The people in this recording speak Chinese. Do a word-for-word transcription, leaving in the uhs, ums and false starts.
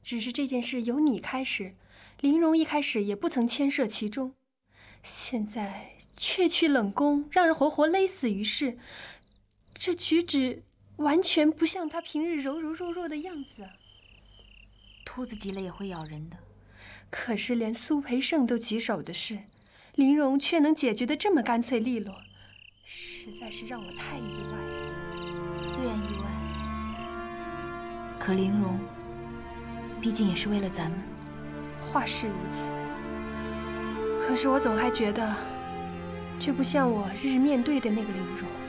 只是这件事由你开始，玲珑一开始也不曾牵涉其中，现在却去冷宫，让人活活勒死于世，这举止完全不像她平日柔柔弱弱的样子啊。 兔子急了也会咬人的。 可是连苏培盛都棘手的事，玲珑却能解决得这么干脆利落，实在是让我太意外了。 虽然意外，可玲珑毕竟也是为了咱们。 话是如此，可是我总还觉得，这不像我日日面对的那个玲珑。